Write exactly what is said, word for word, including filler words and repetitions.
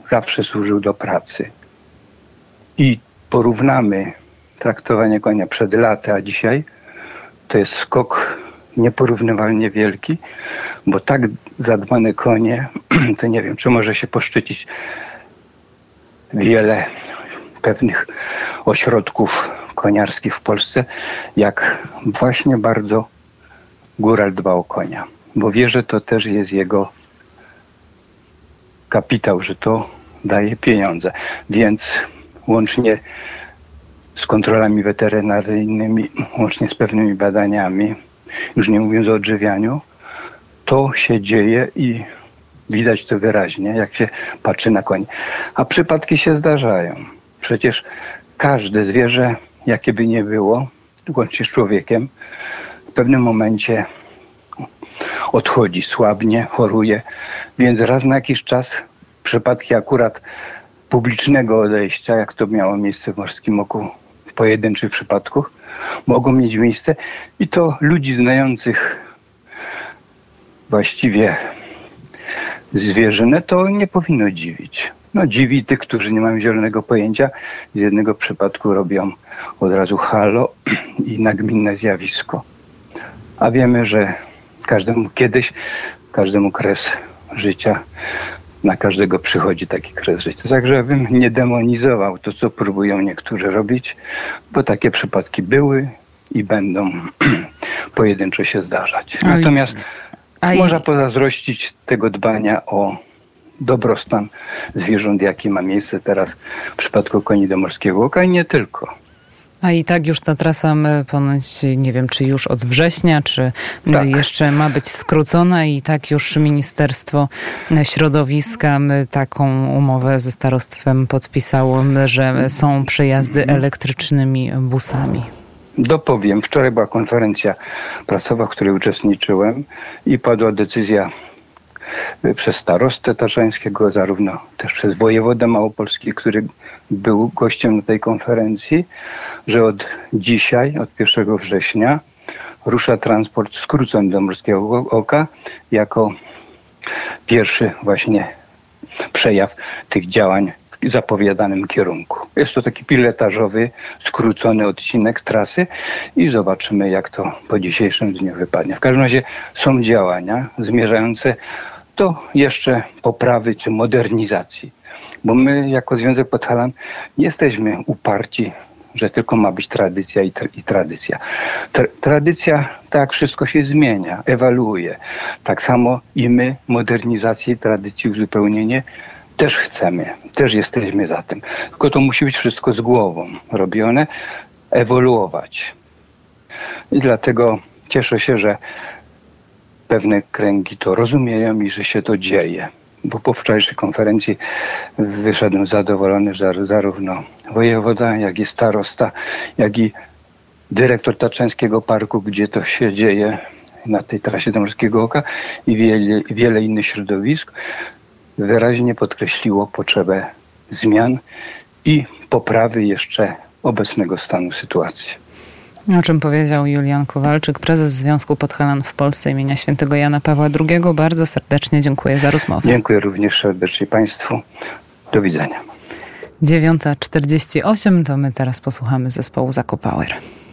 zawsze służył do pracy. I porównamy traktowanie konia przed laty, a dzisiaj, to jest skok nieporównywalnie wielki, bo tak zadbane konie, to nie wiem, czy może się poszczycić wiele pewnych ośrodków koniarskich w Polsce, jak właśnie bardzo góral dba o konia. Bo wie, że to też jest jego kapitał, że to daje pieniądze. Więc łącznie z kontrolami weterynaryjnymi, łącznie z pewnymi badaniami, już nie mówiąc o odżywianiu, to się dzieje i widać to wyraźnie, jak się patrzy na konie. A przypadki się zdarzają. Przecież każde zwierzę, jakie by nie było, łącznie z człowiekiem, w pewnym momencie odchodzi, słabnie, choruje. Więc raz na jakiś czas przypadki akurat publicznego odejścia, jak to miało miejsce w Morskim Oku w pojedynczych przypadkach, mogą mieć miejsce i to ludzi znających właściwie zwierzynę to nie powinno dziwić. No dziwi tych, którzy nie mają zielonego pojęcia. Z jednego przypadku robią od razu halo i nagminne zjawisko. A wiemy, że każdemu kiedyś, każdemu kres życia, na każdego przychodzi taki kres życia. Także bym nie demonizował to, co próbują niektórzy robić, bo takie przypadki były i będą pojedynczo się zdarzać. Natomiast A i... można pozazdrościć tego dbania o dobrostan zwierząt, jaki ma miejsce teraz w przypadku koni do Morskiego Oka i nie tylko. A i tak już ta trasa ponoć, nie wiem, czy już od września, czy tak. jeszcze ma być skrócona i tak już Ministerstwo Środowiska taką umowę ze starostwem podpisało, że są przejazdy elektrycznymi busami. Dopowiem, wczoraj była konferencja prasowa, w której uczestniczyłem i padła decyzja przez starostę tatrzańskiego, zarówno też przez wojewodę małopolski, który był gościem na tej konferencji, że od dzisiaj, od pierwszego września rusza transport skrócony do Morskiego Oka jako pierwszy właśnie przejaw tych działań w zapowiadanym kierunku. Jest to taki pilotażowy, skrócony odcinek trasy i zobaczymy, jak to po dzisiejszym dniu wypadnie. W każdym razie są działania zmierzające do jeszcze poprawy czy modernizacji. Bo my jako Związek Podhalan nie jesteśmy uparci, że tylko ma być tradycja i, tra- i tradycja. Tra- tradycja, tak, wszystko się zmienia, ewoluuje. Tak samo i my modernizacji, tradycji, uzupełnienie też chcemy, też jesteśmy za tym. Tylko to musi być wszystko z głową robione, ewoluować. I dlatego cieszę się, że pewne kręgi to rozumieją i że się to dzieje. Bo po wczorajszej konferencji wyszedłem zadowolony, że zarówno wojewoda, jak i starosta, jak i dyrektor Tatrzańskiego Parku, gdzie to się dzieje na tej trasie do Morskiego Oka i wiele, wiele innych środowisk, wyraźnie podkreśliło potrzebę zmian i poprawy jeszcze obecnego stanu sytuacji. O czym powiedział Julian Kowalczyk, prezes Związku Podhalan w Polsce imienia Świętego Jana Pawła drugiego. Bardzo serdecznie dziękuję za rozmowę. Dziękuję również serdecznie Państwu. Do widzenia. dziewiąta czterdzieści osiem, to my teraz posłuchamy zespołu Zakopower.